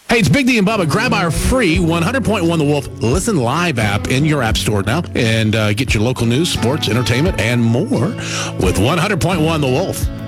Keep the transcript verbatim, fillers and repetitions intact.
Hey, it's Big D and Bubba. Grab our free one hundred point one The Wolf Listen Live app in your app store now and uh, get your local news, sports, entertainment, and more with one hundred point one The Wolf.